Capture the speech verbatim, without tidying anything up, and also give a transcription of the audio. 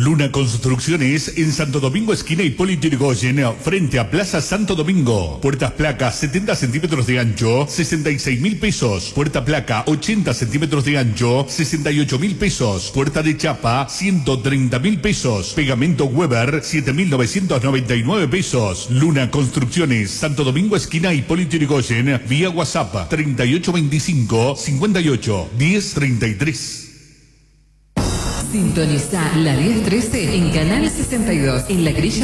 Luna Construcciones en Santo Domingo, esquina Hipólito Yrigoyen, frente a Plaza Santo Domingo. Puertas placa setenta centímetros de ancho, sesenta y seis mil pesos. Puerta placa ochenta centímetros de ancho, sesenta y ocho mil pesos. Puerta de chapa, ciento treinta mil pesos. Pegamento Weber, siete mil novecientos noventa y nueve pesos. Luna Construcciones, Santo Domingo, esquina Hipólito Yrigoyen, vía WhatsApp treinta y ocho veinticinco, cincuenta y ocho, diez treinta y tres. Sintoniza la diez trece en Canal sesenta y dos, en la grilla